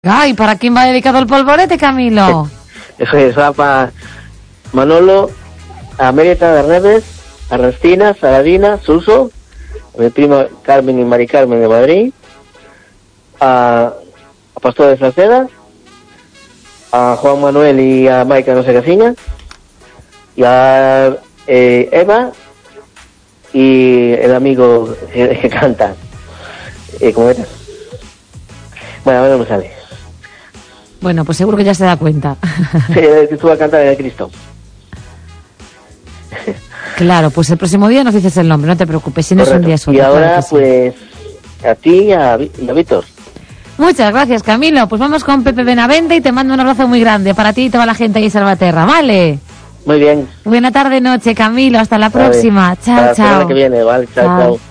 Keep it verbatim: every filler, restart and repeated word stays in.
Ay, ¿para quién va dedicado el polvorete, Camilo? Eso es, va para Manolo, a Mérita de Reves, a Restina, Saladina, Suso, a mi prima Carmen y Mari Carmen de Madrid, a, a Pastor de Salceda, a Juan Manuel y a Maica no sé qué ciña, y a eh, Eva y el amigo que, que canta, eh, ¿cómo era? Bueno, a ver no me sale. Bueno, pues seguro que ya se da cuenta. Sí, que estuvo a cantar en el Cristo. Claro, pues el próximo día nos dices el nombre, no te preocupes, si no es un día solo. Y ahora, claro sí. pues, a ti y a, y a Víctor. Muchas gracias, Camilo. Pues vamos con Pepe Benavente y te mando un abrazo muy grande para ti y toda la gente ahí en Salvaterra, ¿vale? Muy bien. Buena tarde, noche, Camilo. Hasta la próxima. Vale. Chao, Hasta la chao. semana que viene, vale. Chao, chao. chao.